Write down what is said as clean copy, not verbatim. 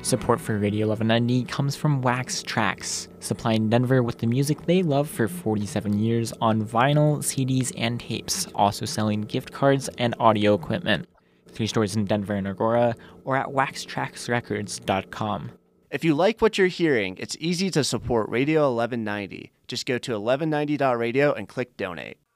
Support for Radio 1190 comes from Wax Trax, supplying Denver with the music they love for 47 years on vinyl, CDs, and tapes, also selling gift cards and audio equipment. 3 stores in Denver and Aurora, or at waxtraxrecords.com. If you like what you're hearing, it's easy to support Radio 1190. Just go to 1190.radio and click donate.